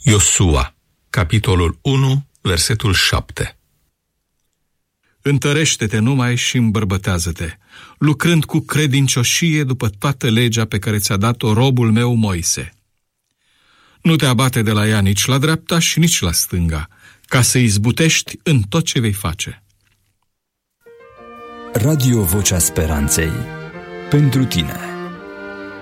Iosua, capitolul 1, versetul 7. Întărește-te numai și îmbărbătează-te, lucrând cu credincioșie după toată legea pe care ți-a dat-o robul meu Moise. Nu te abate de la ea nici la dreapta și nici la stânga, ca să izbutești în tot ce vei face. Radio Vocea Speranței. Pentru tine.